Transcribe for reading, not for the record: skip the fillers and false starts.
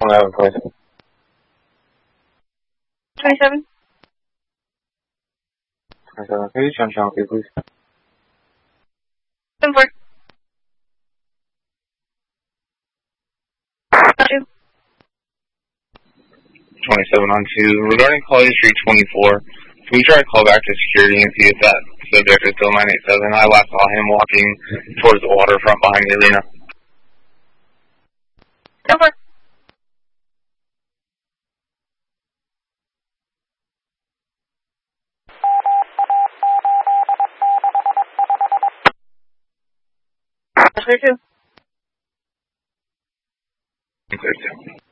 11, 27. 27. 27, please. Channel 2, please. 7-4. 2. 27 on 2. Regarding call history 24, can we try to call back to security and see if that subject is still 987? I last saw him walking towards the waterfront behind the arena. 7-4. 2. Clear 2.